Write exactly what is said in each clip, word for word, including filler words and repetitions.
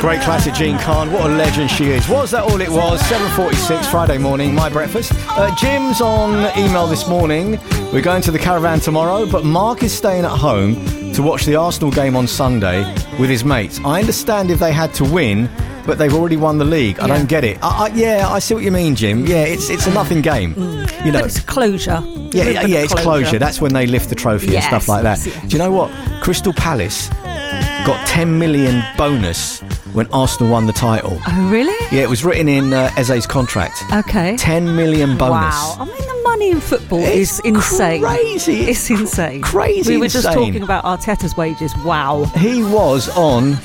Great classic, Jean Khan. What a legend she is. Was that all it was? seven forty-six, Friday morning, my breakfast. Uh, Jim's on email this morning. We're going to the caravan tomorrow, but Mark is staying at home to watch the Arsenal game on Sunday with his mates. I understand if they had to win, but they've already won the league. I yeah. don't get it. I, I, yeah, I see what you mean, Jim. Yeah, it's it's a nothing game. Mm. You know, but it's closure. Yeah, yeah, yeah, it's closure. closure. That's when they lift the trophy yes, and stuff like that. Yes. Do you know what? Crystal Palace got ten million bonus when Arsenal won the title. Oh, really? Yeah, it was written in uh, Eze's contract. Okay. ten million bonus. Wow. I mean, the money in football it's is insane. Crazy. It's insane. Crazy We were insane. just talking about Arteta's wages. Wow. He was on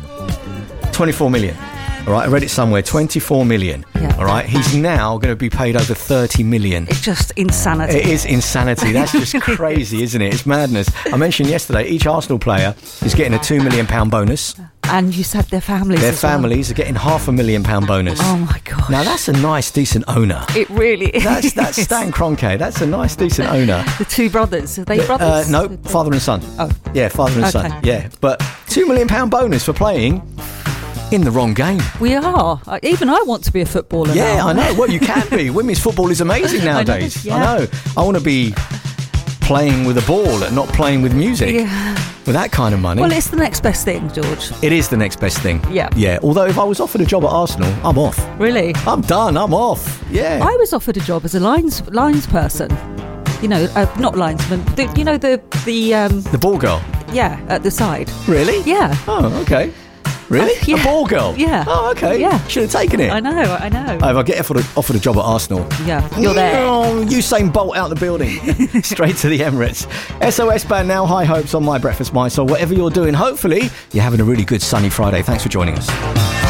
twenty-four million. All right, I read it somewhere, twenty-four million. Yeah. All right, he's now going to be paid over thirty million. It's just insanity. It is insanity. That's just crazy, isn't it? It's madness. I mentioned yesterday, each Arsenal player is getting a two million pound bonus. And you said their families Their as families well. are getting half a million pound bonus. Oh, my gosh. Now, that's a nice, decent owner. It really is. That's, that's Stan Kroenke. That's a nice, decent owner. The two brothers. Are they Uh, brothers? no, father and son. Oh. Yeah, father and Okay. son. Yeah, but two million pound bonus for playing in the wrong game. We are. I- Even I want to be a footballer Yeah, now. I know. Well, you can be. Women's football is amazing nowadays. I know, I yeah. know. I want to be playing with a ball and not playing with music. Yeah. With that kind of money. Well, it's the next best thing, George. It is the next best thing. Yeah. Yeah. Although if I was offered a job at Arsenal, I'm off. Really? I'm done. I'm off. Yeah. I was offered a job as a lines lines person. You know, uh, not linesman. The, you know the the um, The ball girl. yeah at the side. Really? Yeah. Oh, okay. Really? Uh, yeah. A ball girl? Yeah. Oh, okay. Yeah. Should have taken it. I know. I know. Oh, if I get offered a, offered a job at Arsenal, Yeah, you're there. Oh, Usain Bolt out the building, straight to the Emirates. S O S Band now, high hopes on My Breakfast My Soul. Whatever you're doing, hopefully you're having a really good sunny Friday. Thanks for joining us.